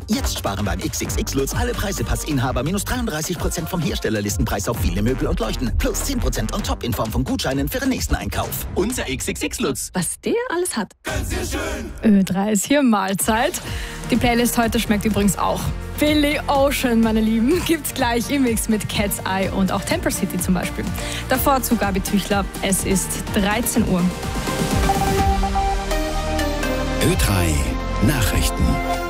Jetzt sparen beim XXX Lutz alle Preisepassinhaber minus 33% vom Herstellerlistenpreis auf viele Möbel und Leuchten. Plus 10% on top in Form von Gutscheinen für den nächsten Einkauf. Unser XXX Lutz. Was der alles hat. Ganz sehr schön. Ö3 ist hier Mahlzeit. Die Playlist heute schmeckt übrigens auch. Billy Ocean, meine Lieben, gibt's gleich im Mix mit Cat's Eye und auch Temple City zum Beispiel. Davor zu Gabi Tüchler. Es ist 13 Uhr. Ö3 Nachrichten.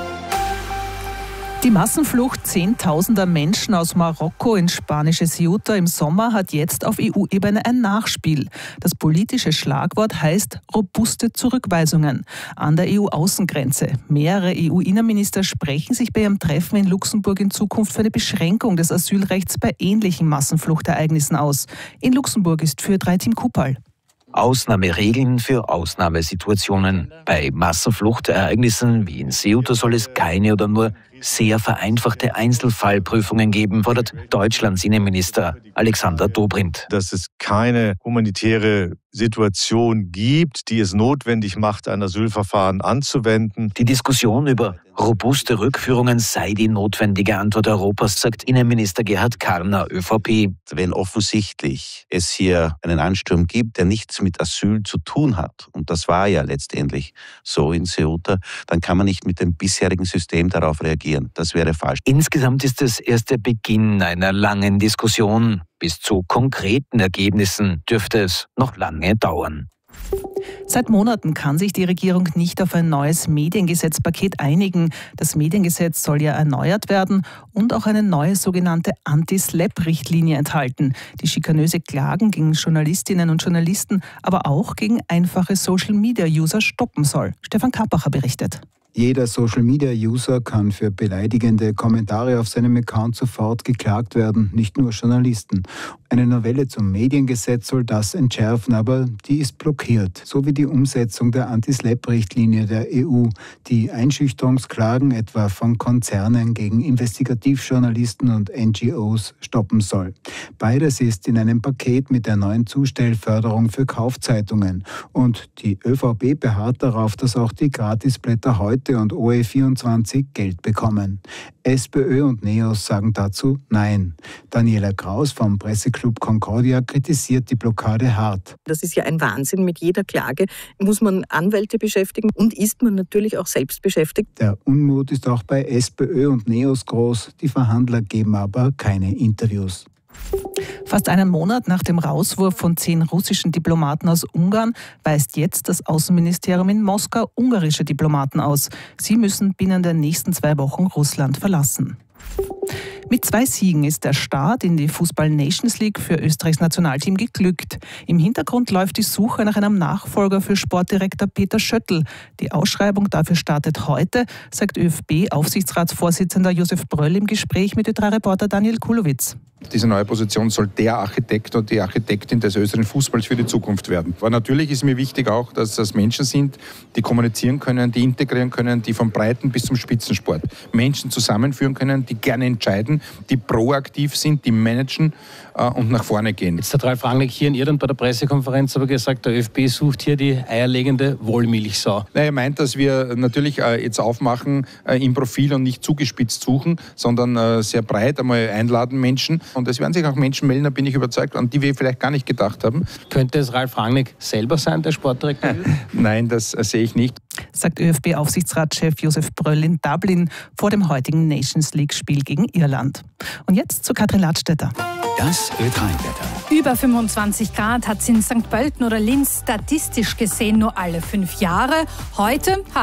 Die Massenflucht zehntausender Menschen aus Marokko ins spanische Ceuta im Sommer hat jetzt auf EU-Ebene ein Nachspiel. Das politische Schlagwort heißt robuste Zurückweisungen an der EU-Außengrenze. Mehrere EU-Innenminister sprechen sich bei ihrem Treffen in Luxemburg in Zukunft für eine Beschränkung des Asylrechts bei ähnlichen Massenfluchtereignissen aus. In Luxemburg ist für Ö3 Team Kupal. Ausnahmeregeln für Ausnahmesituationen. Bei Massenfluchtereignissen wie in Ceuta soll es keine oder nur sehr vereinfachte Einzelfallprüfungen geben, fordert Deutschlands Innenminister Alexander Dobrindt. Dass es keine humanitäre Situation gibt, die es notwendig macht, ein Asylverfahren anzuwenden. Die Diskussion über robuste Rückführungen sei die notwendige Antwort Europas, sagt Innenminister Gerhard Karner, ÖVP. Wenn offensichtlich es hier einen Ansturm gibt, der nichts mit Asyl zu tun hat, und das war ja letztendlich so in Ceuta, dann kann man nicht mit dem bisherigen System darauf reagieren. Das wäre falsch. Insgesamt ist es erst der Beginn einer langen Diskussion. Bis zu konkreten Ergebnissen dürfte es noch lange dauern. Seit Monaten kann sich die Regierung nicht auf ein neues Mediengesetzpaket einigen. Das Mediengesetz soll ja erneuert werden und auch eine neue sogenannte Anti-SLAPP-Richtlinie enthalten, die schikanöse Klagen gegen Journalistinnen und Journalisten, aber auch gegen einfache Social-Media-User stoppen soll. Stefan Kappacher berichtet. Jeder Social-Media-User kann für beleidigende Kommentare auf seinem Account sofort geklagt werden, nicht nur Journalisten. Eine Novelle zum Mediengesetz soll das entschärfen, aber die ist blockiert. So wie die Umsetzung der Anti-SLAPP-Richtlinie der EU, die Einschüchterungsklagen etwa von Konzernen gegen Investigativjournalisten und NGOs stoppen soll. Beides ist in einem Paket mit der neuen Zustellförderung für Kaufzeitungen. Und die ÖVP beharrt darauf, dass auch die Gratisblätter heute und OE24 Geld bekommen. SPÖ und NEOS sagen dazu Nein. Daniela Kraus vom Presseclub Concordia kritisiert die Blockade hart. Das ist ja ein Wahnsinn. Mit jeder Klage muss man Anwälte beschäftigen und ist man natürlich auch selbst beschäftigt. Der Unmut ist auch bei SPÖ und NEOS groß. Die Verhandler geben aber keine Interviews. Fast einen Monat nach dem Rauswurf von 10 russischen Diplomaten aus Ungarn weist jetzt das Außenministerium in Moskau ungarische Diplomaten aus. Sie müssen binnen der nächsten 2 Wochen Russland verlassen. Mit 2 Siegen ist der Start in die Fußball-Nations League für Österreichs Nationalteam geglückt. Im Hintergrund läuft die Suche nach einem Nachfolger für Sportdirektor Peter Schöttl. Die Ausschreibung dafür startet heute, sagt ÖFB-Aufsichtsratsvorsitzender Josef Bröll im Gespräch mit Ö3-Reporter Daniel Kulowitz. Diese neue Position soll der Architekt und die Architektin des österreichischen Fußballs für die Zukunft werden. Aber natürlich ist mir wichtig auch, dass das Menschen sind, die kommunizieren können, die integrieren können, die vom Breiten bis zum Spitzensport Menschen zusammenführen können, die gerne entscheiden, die proaktiv sind, die managen und nach vorne gehen. Jetzt hat Ralf Rangnick hier in Irland bei der Pressekonferenz aber gesagt, der ÖFB sucht hier die eierlegende Wollmilchsau. Er meint, dass wir natürlich jetzt aufmachen im Profil und nicht zugespitzt suchen, sondern sehr breit einmal einladen Menschen. Und es werden sich auch Menschen melden, da bin ich überzeugt, an die wir vielleicht gar nicht gedacht haben. Könnte es Ralf Rangnick selber sein, der Sportdirektor? Nein, das sehe ich nicht. Sagt ÖFB-Aufsichtsratschef Josef Bröll in Dublin vor dem heutigen Nations League-Spiel gegen Irland. Und jetzt zu Katrin Ladstätter. Das Ö3-Wetter. Über 25 Grad hat es in St. Pölten oder Linz statistisch gesehen nur alle 5 Jahre. Heute